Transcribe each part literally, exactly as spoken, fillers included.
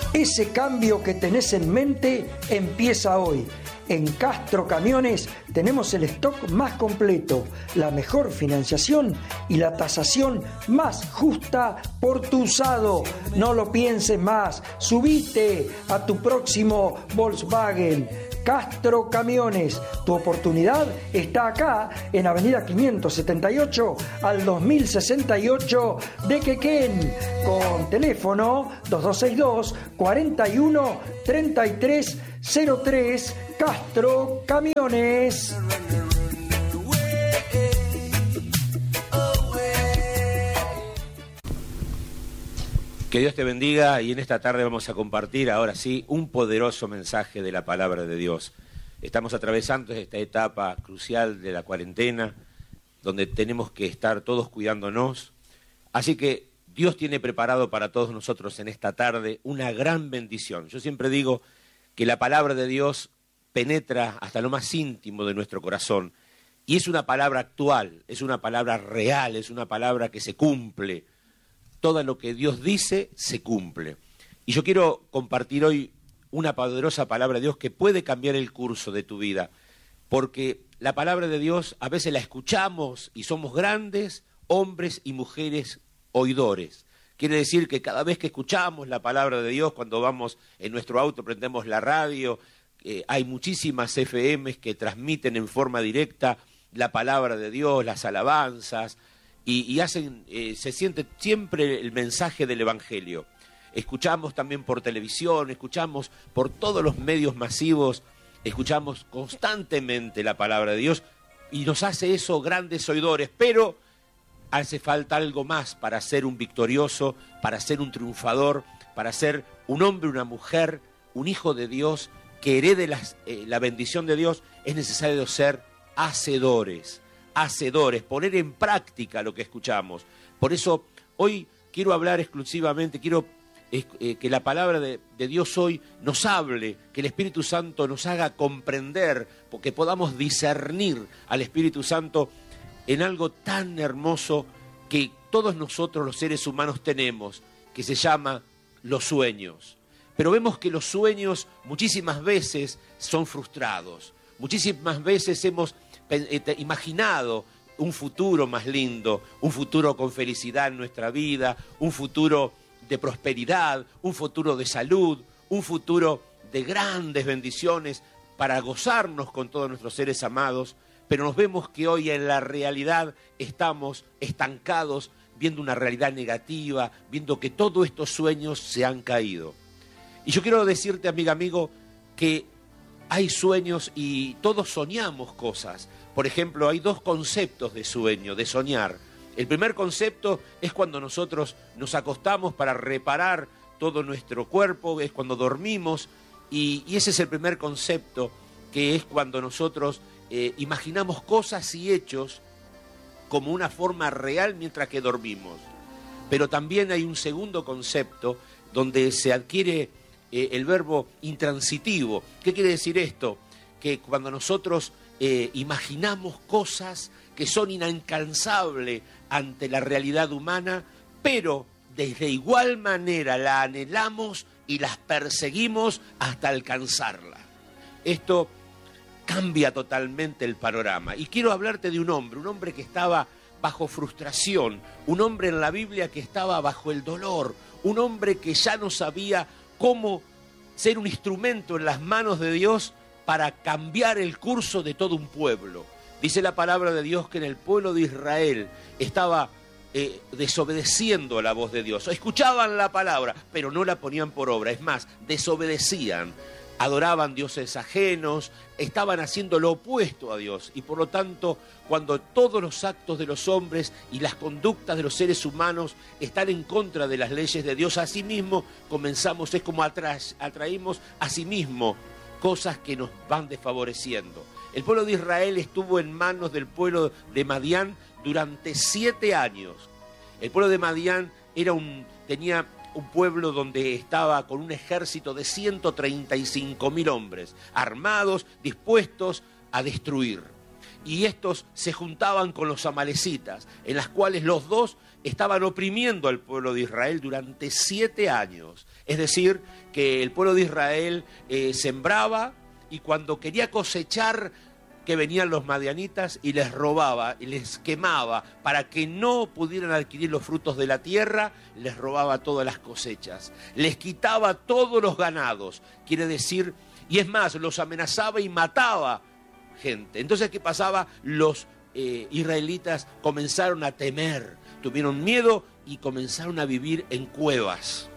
Ese cambio que tenés en mente empieza hoy. En Castro Camiones tenemos el stock más completo, la mejor financiación y la tasación más justa por tu usado. No lo pienses más, subite a tu próximo Volkswagen. Castro Camiones, tu oportunidad está acá en Avenida quinientos setenta y ocho al dos mil sesenta y ocho de Quequén, con teléfono dos dos seis dos, cuarenta y uno, treinta y tres cero tres. Castro Camiones. Que Dios te bendiga, y en esta tarde vamos a compartir ahora sí un poderoso mensaje de la palabra de Dios. Estamos atravesando esta etapa crucial de la cuarentena, donde tenemos que estar todos cuidándonos. Así que Dios tiene preparado para todos nosotros en esta tarde una gran bendición. Yo siempre digo que la palabra de Dios penetra hasta lo más íntimo de nuestro corazón, y es una palabra actual, es una palabra real, es una palabra que se cumple. Todo lo que Dios dice se cumple. Y yo quiero compartir hoy una poderosa palabra de Dios que puede cambiar el curso de tu vida, porque la palabra de Dios a veces la escuchamos y somos grandes hombres y mujeres oidores. Quiere decir que cada vez que escuchamos la palabra de Dios, cuando vamos en nuestro auto, prendemos la radio, eh, hay muchísimas F Ms que transmiten en forma directa la palabra de Dios, las alabanzas, y, y hacen, eh, se siente siempre el mensaje del Evangelio. Escuchamos también por televisión, escuchamos por todos los medios masivos, escuchamos constantemente la palabra de Dios, y nos hace eso grandes oidores, pero hace falta algo más para ser un victorioso, para ser un triunfador, para ser un hombre, una mujer, un hijo de Dios que herede las, eh, la bendición de Dios. Es necesario ser hacedores, hacedores, poner en práctica lo que escuchamos. Por eso hoy quiero hablar exclusivamente, quiero eh, eh, que la palabra de, de Dios hoy nos hable, que el Espíritu Santo nos haga comprender, porque podamos discernir al Espíritu Santo en algo tan hermoso que todos nosotros los seres humanos tenemos, que se llama los sueños. Pero vemos que los sueños muchísimas veces son frustrados. Muchísimas veces hemos eh, imaginado un futuro más lindo, un futuro con felicidad en nuestra vida, un futuro de prosperidad, un futuro de salud, un futuro de grandes bendiciones para gozarnos con todos nuestros seres amados. Pero nos vemos que hoy en la realidad estamos estancados, viendo una realidad negativa, viendo que todos estos sueños se han caído. Y yo quiero decirte, amiga, amigo, que hay sueños y todos soñamos cosas. Por ejemplo, hay dos conceptos de sueño, de soñar. El primer concepto es cuando nosotros nos acostamos para reparar todo nuestro cuerpo, es cuando dormimos, y, y ese es el primer concepto, que es cuando nosotros eh, imaginamos cosas y hechos como una forma real mientras que dormimos. Pero también hay un segundo concepto donde se adquiere eh, el verbo intransitivo. ¿Qué quiere decir esto? Que cuando nosotros eh, imaginamos cosas que son inalcanzables ante la realidad humana, pero de igual manera la anhelamos y las perseguimos hasta alcanzarla. Esto cambia totalmente el panorama. Y quiero hablarte de un hombre, un hombre que estaba bajo frustración, un hombre en la Biblia que estaba bajo el dolor, un hombre que ya no sabía cómo ser un instrumento en las manos de Dios para cambiar el curso de todo un pueblo. Dice la palabra de Dios que en el pueblo de Israel estaba eh, desobedeciendo a la voz de Dios. Escuchaban la palabra, pero no la ponían por obra. Es más, desobedecían. Adoraban dioses ajenos, estaban haciendo lo opuesto a Dios. Y por lo tanto, cuando todos los actos de los hombres y las conductas de los seres humanos están en contra de las leyes de Dios, asimismo comenzamos, es como atra atraímos a sí mismo cosas que nos van desfavoreciendo. El pueblo de Israel estuvo en manos del pueblo de Madián durante siete años. El pueblo de Madián era un, tenía un pueblo donde estaba con un ejército de ciento treinta y cinco mil hombres, armados, dispuestos a destruir. Y estos se juntaban con los amalecitas, en las cuales los dos estaban oprimiendo al pueblo de Israel durante siete años. Es decir, que el pueblo de Israel eh, sembraba y cuando quería cosechar, que venían los madianitas y les robaba y les quemaba para que no pudieran adquirir los frutos de la tierra, les robaba todas las cosechas, les quitaba todos los ganados, quiere decir, y es más, los amenazaba y mataba gente. Entonces, ¿qué pasaba? Los eh, israelitas comenzaron a temer, tuvieron miedo y comenzaron a vivir en cuevas.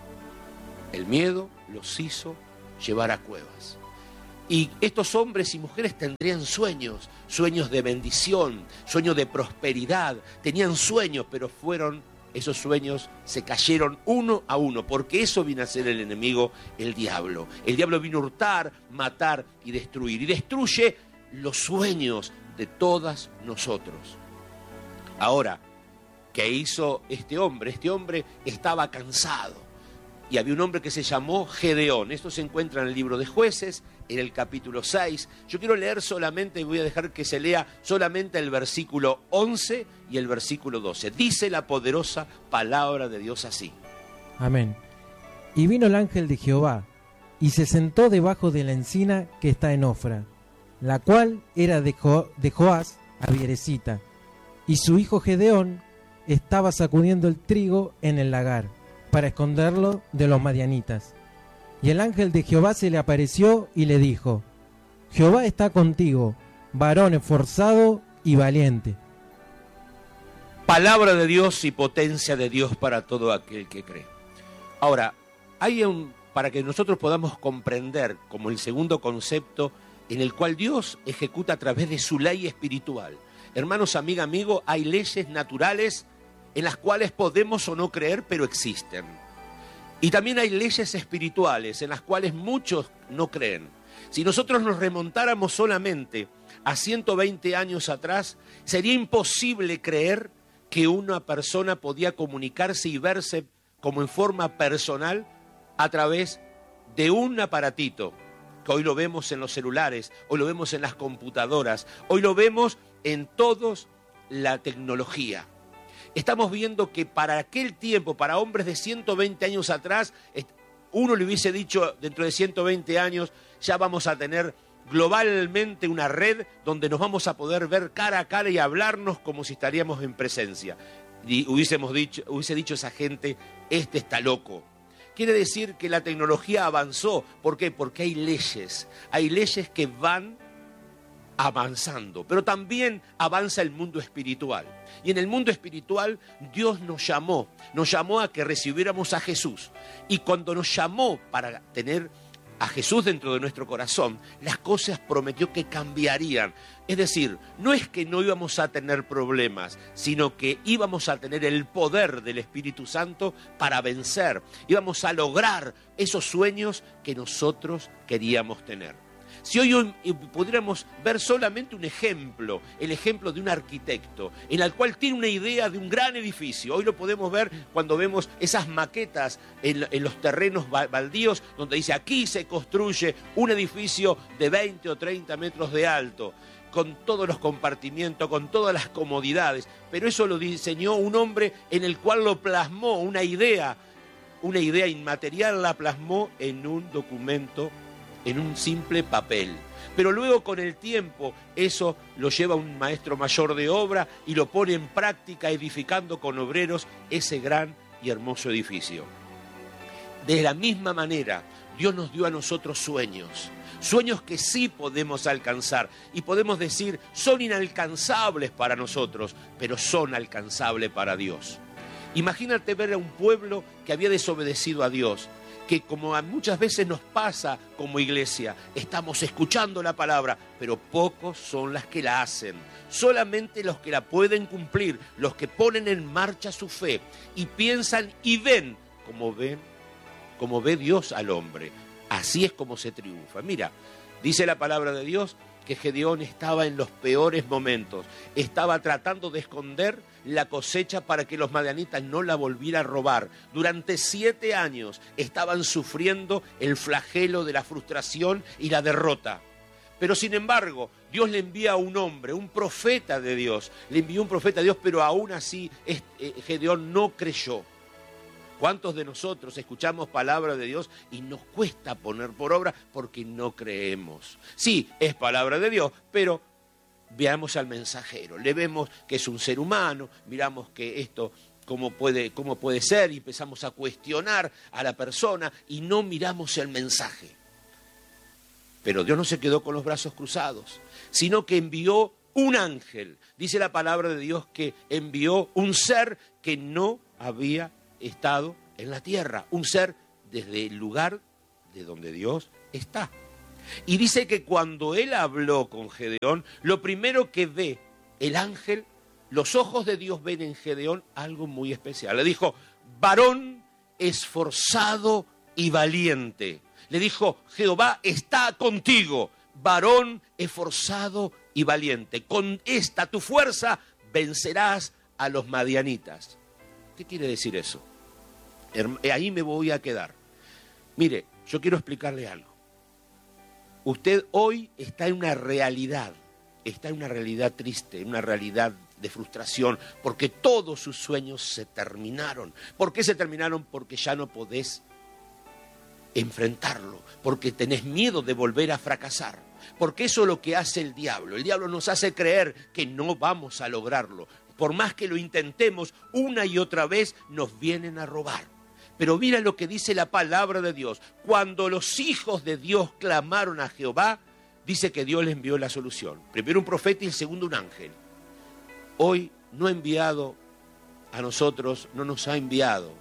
El miedo los hizo llevar a cuevas. Y estos hombres y mujeres tendrían sueños, sueños de bendición, sueños de prosperidad, tenían sueños, pero fueron, esos sueños se cayeron uno a uno, porque eso vino a ser el enemigo, el diablo. El diablo vino a hurtar, matar y destruir, y destruye los sueños de todas nosotros. Ahora, ¿qué hizo este hombre? Este hombre estaba cansado. Y había un hombre que se llamó Gedeón. Esto se encuentra en el libro de Jueces, en el capítulo seis. Yo quiero leer solamente, voy a dejar que se lea solamente el versículo once y el versículo doce. Dice la poderosa palabra de Dios así. Amén. Y vino el ángel de Jehová, y se sentó debajo de la encina que está en Ofra, la cual era de, jo de Joás Abieresita. Y su hijo Gedeón estaba sacudiendo el trigo en el lagar, para esconderlo de los madianitas. Y el ángel de Jehová se le apareció y le dijo: Jehová está contigo, varón esforzado y valiente. Palabra de Dios y potencia de Dios para todo aquel que cree. Ahora, hay un, para que nosotros podamos comprender como el segundo concepto en el cual Dios ejecuta a través de su ley espiritual. Hermanos, amiga, amigo, hay leyes naturales en las cuales podemos o no creer, pero existen. Y también hay leyes espirituales en las cuales muchos no creen. Si nosotros nos remontáramos solamente a ciento veinte años atrás, sería imposible creer que una persona podía comunicarse y verse como en forma personal a través de un aparatito, que hoy lo vemos en los celulares, hoy lo vemos en las computadoras, hoy lo vemos en toda la tecnología. Estamos viendo que para aquel tiempo, para hombres de ciento veinte años atrás, uno le hubiese dicho dentro de ciento veinte años, ya vamos a tener globalmente una red donde nos vamos a poder ver cara a cara y hablarnos como si estaríamos en presencia. Y hubiésemos dicho, hubiese dicho esa gente, este está loco. Quiere decir que la tecnología avanzó. ¿Por qué? Porque hay leyes. Hay leyes que van avanzando, pero también avanza el mundo espiritual. Y en el mundo espiritual Dios nos llamó, nos llamó a que recibiéramos a Jesús. Y cuando nos llamó para tener a Jesús dentro de nuestro corazón, las cosas prometió que cambiarían. Es decir, no es que no íbamos a tener problemas, sino que íbamos a tener el poder del Espíritu Santo para vencer. Íbamos a lograr esos sueños que nosotros queríamos tener. Si hoy pudiéramos ver solamente un ejemplo, el ejemplo de un arquitecto, en el cual tiene una idea de un gran edificio. Hoy lo podemos ver cuando vemos esas maquetas en, en los terrenos baldíos, donde dice aquí se construye un edificio de veinte o treinta metros de alto, con todos los compartimientos, con todas las comodidades. Pero eso lo diseñó un hombre en el cual lo plasmó, una idea, una idea inmaterial la plasmó en un documento, en un simple papel. Pero luego con el tiempo eso lo lleva un maestro mayor de obra y lo pone en práctica edificando con obreros ese gran y hermoso edificio. De la misma manera, Dios nos dio a nosotros sueños, sueños que sí podemos alcanzar y podemos decir son inalcanzables para nosotros, pero son alcanzables para Dios. Imagínate ver a un pueblo que había desobedecido a Dios, que como muchas veces nos pasa como iglesia, estamos escuchando la palabra, pero pocos son las que la hacen. Solamente los que la pueden cumplir, los que ponen en marcha su fe y piensan y ven como ven, como ve Dios al hombre. Así es como se triunfa. Mira, dice la palabra de Dios que Gedeón estaba en los peores momentos, estaba tratando de esconder la cosecha para que los madianitas no la volvieran a robar. Durante siete años estaban sufriendo el flagelo de la frustración y la derrota. Pero sin embargo, Dios le envía a un hombre, un profeta de Dios. Le envió un profeta de Dios, pero aún así Gedeón no creyó. ¿Cuántos de nosotros escuchamos palabra de Dios y nos cuesta poner por obra porque no creemos? Sí, es palabra de Dios, pero veamos al mensajero. Le vemos que es un ser humano, miramos que esto cómo puede, cómo puede ser y empezamos a cuestionar a la persona y no miramos el mensaje. Pero Dios no se quedó con los brazos cruzados, sino que envió un ángel. Dice la palabra de Dios que envió un ser que no había estado en la tierra, un ser desde el lugar de donde Dios está. Y dice que cuando él habló con Gedeón, lo primero que ve el ángel, los ojos de Dios ven en Gedeón algo muy especial. Le dijo, varón esforzado y valiente. Le dijo, Jehová está contigo, varón esforzado y valiente. Con esta tu fuerza vencerás a los madianitas. ¿Qué quiere decir eso? Ahí me voy a quedar. Mire, yo quiero explicarle algo. Usted hoy está en una realidad, está en una realidad triste, en una realidad de frustración, porque todos sus sueños se terminaron. ¿Por qué se terminaron? Porque ya no podés enfrentarlo, porque tenés miedo de volver a fracasar. Porque eso es lo que hace el diablo. El diablo nos hace creer que no vamos a lograrlo. Por más que lo intentemos, una y otra vez nos vienen a robar. Pero mira lo que dice la palabra de Dios. Cuando los hijos de Dios clamaron a Jehová, dice que Dios les envió la solución. Primero un profeta y el segundo un ángel. Hoy no ha enviado a nosotros, no nos ha enviado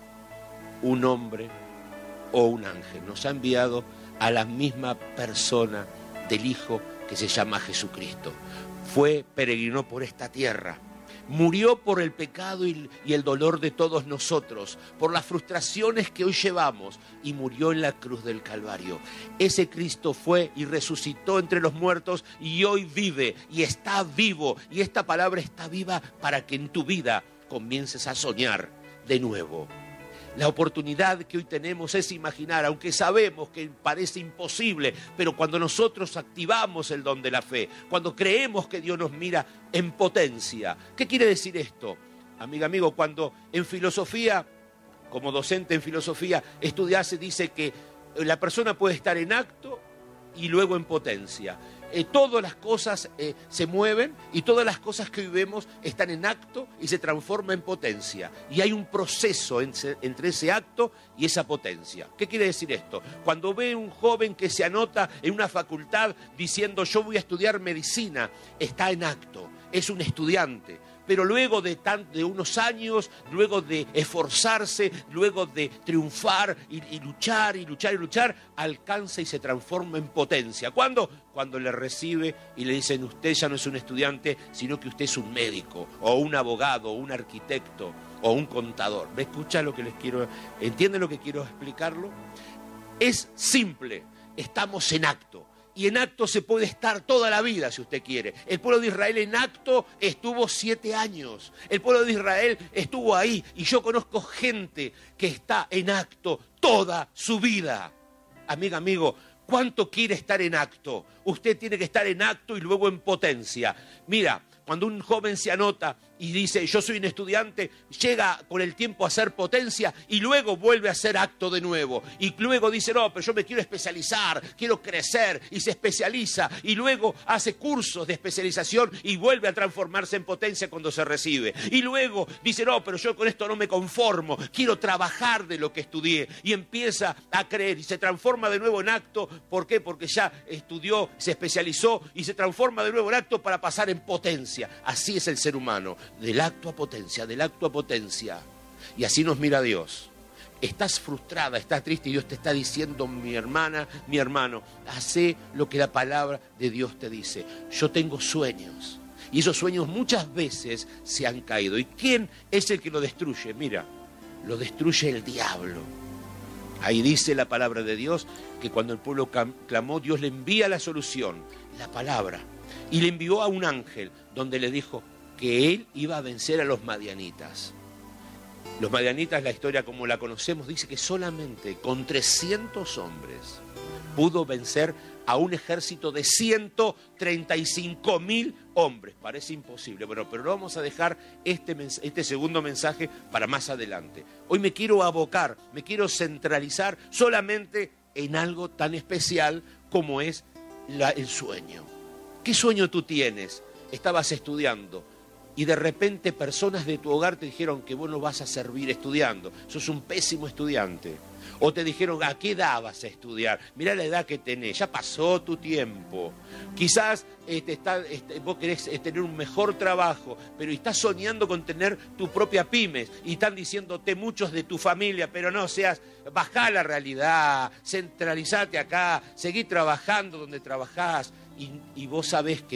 un hombre o un ángel. Nos ha enviado a la misma persona del Hijo que se llama Jesucristo. Fue, peregrinó por esta tierra. Murió por el pecado y el dolor de todos nosotros, por las frustraciones que hoy llevamos, y murió en la cruz del Calvario. Ese Cristo fue y resucitó entre los muertos y hoy vive y está vivo. Y esta palabra está viva para que en tu vida comiences a soñar de nuevo. La oportunidad que hoy tenemos es imaginar, aunque sabemos que parece imposible, pero cuando nosotros activamos el don de la fe, cuando creemos que Dios nos mira en potencia. ¿Qué quiere decir esto? Amiga, amigo, cuando en filosofía, como docente en filosofía, estudiase, dice que la persona puede estar en acto y luego en potencia. Eh, todas las cosas eh, se mueven y todas las cosas que hoy vemos están en acto y se transforman en potencia. Y hay un proceso entre, entre ese acto y esa potencia. ¿Qué quiere decir esto? Cuando ve un joven que se anota en una facultad diciendo yo voy a estudiar medicina, está en acto, es un estudiante. Pero luego de, tan, de unos años, luego de esforzarse, luego de triunfar y, y luchar y luchar y luchar, alcanza y se transforma en potencia. ¿Cuándo? Cuando le recibe y le dicen usted ya no es un estudiante, sino que usted es un médico, o un abogado, o un arquitecto, o un contador. ¿Me escucha lo que les quiero? ¿Entienden lo que quiero explicarlo? Es simple, estamos en acto. Y en acto se puede estar toda la vida, si usted quiere. El pueblo de Israel en acto estuvo siete años. El pueblo de Israel estuvo ahí. Y yo conozco gente que está en acto toda su vida. Amiga, amigo, ¿cuánto quiere estar en acto? Usted tiene que estar en acto y luego en potencia. Mira, cuando un joven se anota y dice yo soy un estudiante, llega con el tiempo a ser potencia y luego vuelve a ser acto de nuevo. Y luego dice no, pero yo me quiero especializar, quiero crecer, y se especializa. Y luego hace cursos de especialización y vuelve a transformarse en potencia cuando se recibe. Y luego dice no, pero yo con esto no me conformo, quiero trabajar de lo que estudié. Y empieza a creer y se transforma de nuevo en acto. ¿Por qué? Porque ya estudió, se especializó y se transforma de nuevo en acto para pasar en potencia. Así es el ser humano, del acto a potencia, del acto a potencia. Y así nos mira Dios. Estás frustrada, estás triste y Dios te está diciendo, mi hermana, mi hermano, hace lo que la palabra de Dios te dice. Yo tengo sueños y esos sueños muchas veces se han caído. ¿Y quién es el que lo destruye? Mira, lo destruye el diablo. Ahí dice la palabra de Dios que cuando el pueblo clamó, Dios le envía la solución, la palabra. Y le envió a un ángel donde le dijo que él iba a vencer a los madianitas. Los madianitas, la historia como la conocemos, dice que solamente con trescientos hombres pudo vencer a un ejército de ciento treinta y cinco mil hombres. Parece imposible, bueno, pero lo vamos a dejar este, este segundo mensaje para más adelante. Hoy me quiero abocar, me quiero centralizar solamente en algo tan especial como es la, el sueño. ¿Qué sueño tú tienes? Estabas estudiando y de repente personas de tu hogar te dijeron que vos no vas a servir estudiando, sos un pésimo estudiante. O te dijeron, ¿a qué edad vas a estudiar? Mirá la edad que tenés, ya pasó tu tiempo. Quizás este, está, este, vos querés tener un mejor trabajo, pero estás soñando con tener tu propia pymes. Y están diciéndote muchos de tu familia, pero no seas, bajá la realidad, centralizate acá, seguí trabajando donde trabajás. Y, y vos sabés que